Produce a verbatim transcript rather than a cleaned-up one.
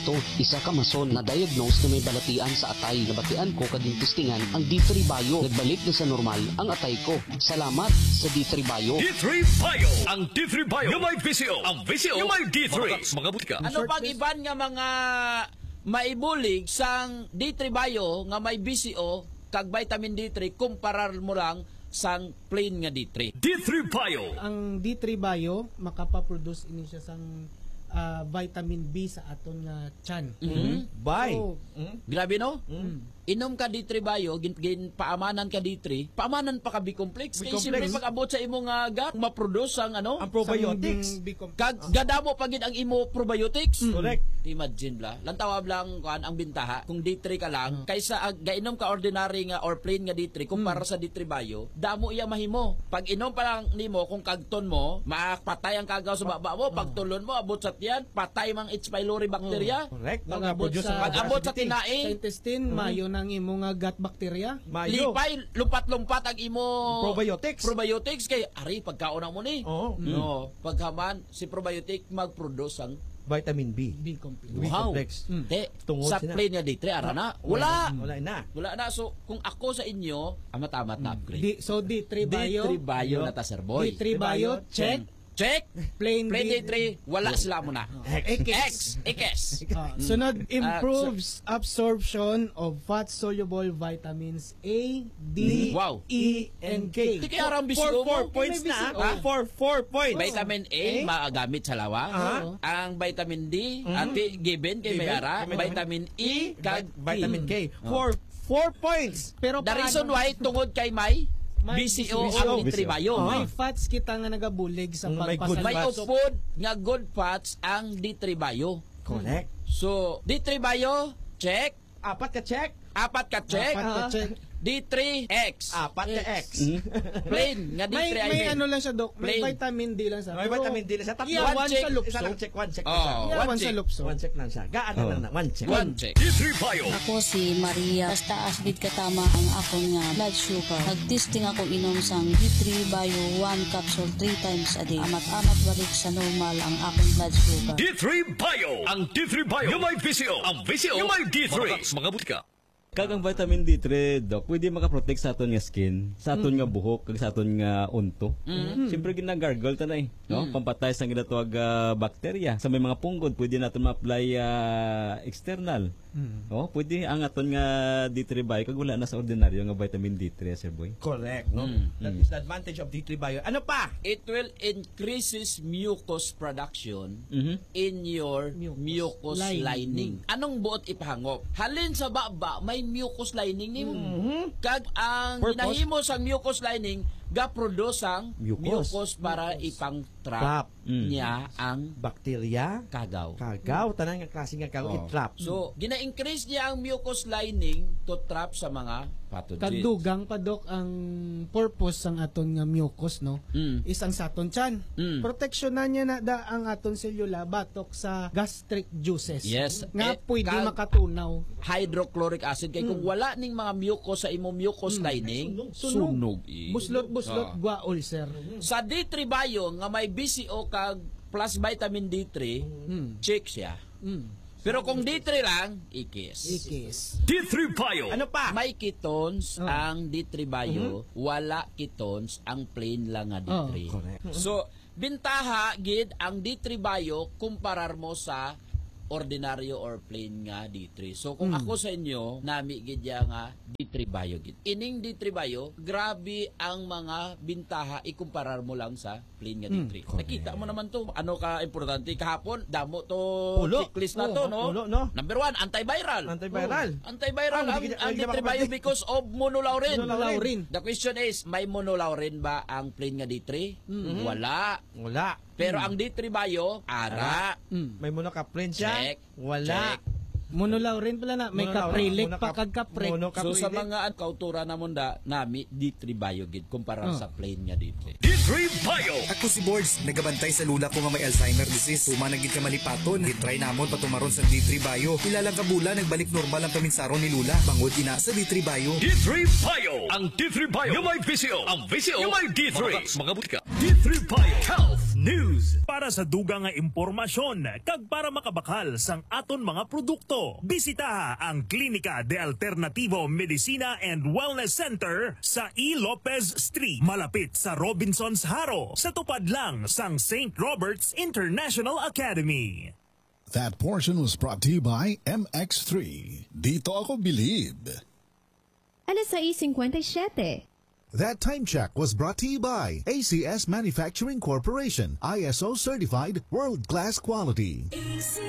To, isa ka mason na diagnose na may balatian sa atay. Nabatian ko kading testingan ang D three Bio. Nagbalik na sa normal ang atay ko. Salamat sa D three Bio. D three Bio. Ang D three Bio yung may V C O. Ang V C O yung may D three. Mga butika. Ano pag iban nga mga maibulig sang D three Bio nga may V C O kag vitamin D three kumparar mo lang sang plain nga D three. D three Bio. Ang D three Bio makapaproduce ini siya sang uh, vitamin B sa aton nga tiyan. Mm-hmm. Bye. So, Mm-hmm. Grabe no? Mm-hmm. Inom ka D three Bio, gin, gin paamanan ka D three, paamanan pa ka B-complex. Kaya siyempre pag-abot sa imo nga gut, ma-produce ang ano? Ang probiotics. Kag gadamo pa gid ang imo probiotics. Mm. Correct. Imagine bla. Lantawab lang kuan ang bintaha kung D three ka lang kaysa ag gainom ka ordinary nga or plain nga D three kumpara sa D three Bio, damo iya mahimo. Pag inom pa lang nimo kung kagton mo, makapatay ang kagaw sa baba mo, pag tulon mo abot sa tiyan, patay mang H. pylori bacteria. Correct. pag-abot sa, Pag-abot sa sa kinain, intestine, mayo ng imo nga gut bacteria. Mayo. lipay, lumpat-lumpat ang imo Probiotics. probiotics kay ari pagkaon mo ni. Oo. No, paghaman si probiotic mag-produce ang Vitamin B. B-complex. wow. B-complex. Mm. Te, Tungod sa sina. plain nga D three ara na. Wala. Wala na. Wala na. So kung ako sa inyo, amat-amat na upgrade. D, so D three Bio. D three Bio na ta sir boy. D three Bio, check. Check. Plain, Plain D D three, wala sila mo na. X. X. Ah, sunod, improves absorption of fat-soluble vitamins A, D, Wow. E, and K. Di kaya arang B C Four, O four mo. points May na. B C O. ah. Four, four points. Vitamin A, maagamit sa lawa. Aha. Ang vitamin D, ati given kay Given. Mayara. Kay Vitamin E, kag Vitamin E. K. Four, four points. Pero The paano- reason why, tungod kay May, May B C O B C O. ang D three Bio. May fats kita nga nagabulig sa Mm, may good pagpasalba. May fats. upod nga good fats ang D three Bio. Correct. So, D three Bio, check. Apat ka check. Apat ka check. Apat ka Ah. check. D three X. Apat ka X. Plain nga D May, three may I ano lang siya, Dok. May Plain. vitamin D lang siya. May Pero vitamin D lang siya. Tatlo. iyawan One check. sa lupso. Isa lang check. One check lang Oh. siya. Iyawan One sa check. lupso. One check lang siya. Gaan na lang na. One check. One check. D three Bio. Ako si Maria. Basta asbit katama ang akong nga blood sugar. Nagtesting ako inom sang D three Bio one capsule three times a day. Amat-amat balik sa normal ang akong blood sugar. D three Bio. Ang D three Bio yung may V C O. Ang V C O yung may D three. Mga butika. Kagang vitamin D three, Doc, pwede makaprotect sa aton nga skin, sa aton nga buhok, kag sa aton nga unto. Mm. Siyempre, ginagargle ta na eh. No? Mm. Pampatay sa ginatawag uh, bakterya. Sa may mga punggod, pwede natin ma-apply uh, external. Mm. Oh, pwede ang aton nga D three Bio, kag wala na sa ordinaryo nga vitamin D three, Sir Boy. Correct. No? Mm. That is the advantage of D three Bio. Ano pa? It will increases mucus production Mhm. in your Mucus mucus, lining. lining. Anong buot ipahangop? Halin sa baba, may mucus lining nimo. Kag ang Purpose? ginahimo sa mucus lining, ga-produce ang Mucus. mucus para ipang-trap Trap. Mm. niya ang Bakterya. kagaw. Kagaw. Tanan nga klase nga kagaw. Oh. I-trap. So, gina-increase niya ang mucus lining to trap sa mga pathogens. Kadugang pa, Dok, ang purpose sang aton nga mucus, no? Mm. Isang sa aton tiyan. Mm. Protection na niya na da ang aton selula batok sa gastric juices. Yes. Nga Eh, pwede kag- makatunaw. Hydrochloric acid kay kung wala ning mga mucus sa imong mucus lining, sunog. eh. Buslot-buslot, Ah. gwa ulcer. Sa D three Bio nga may B C O kag plus vitamin D three, Mm. check siya. Mm. Pero kung D three lang, ikis. Ikis. D three Bio. Ano pa? May ketones Oh. ang D three Bio, wala ketones ang plain lang nga D three. Oh, correct. So, bintaha gid ang D three Bio kumparar mo sa ordinaryo or plain nga D three. So kung ako sa inyo, nami gid ya nga D three Bio gid. Ining D three Bio, grabe ang mga bintaha ikumparar mo lang sa plain nga D three. Nakita mo naman to, ano ka importante kahapon, damo to Pulo. checklist na to, Oh, no? pulo, no? Number one, antiviral. Antiviral. Antiviral Ah, ang, hindi ka- ang hindi D ka three Bio makapag- because of monolaurin. Monolaurin. The question is, may monolaurin ba ang plain nga D three? Wala. Wala. Pero ang D three Bio, ara. Mm. May monocaprine siya. Check. Wala. Check. Monolaurin pala na. May Monolaurin, kaprilik monocap- pa kag kaprek. So monocap- sa mga kautura na munda, nami D three Bio gid kumpara Oh. sa plain nga D three. D three Bio. Ako si Boards, nagabantay sa lula ko nga may Alzheimer disease. Tumanagid ka malipaton, gitry namon patumaron sa D three Bio. Ilang kabula, nagbalik normal ang kaminsaron ni Lula. Bangod ina sa D three Bio. D three Bio. Ang D three Bio yung may V C O. Ang V C O yung may D three. Mga butika. D three Bio. Health News. Para sa dugang nga impormasyon kag para makabakal sang aton mga produkto, bisitaha ang Klinika de Alternativo Medicina and Wellness Center sa E. Lopez Street, malapit sa Robinsons Haro, sa tupad lang sang Saint Robert's International Academy. That portion was brought to you by M X three. Dito ako believe. alas sais fifty-seven. That time check was brought to you by A C S Manufacturing Corporation, I S O certified, world-class quality.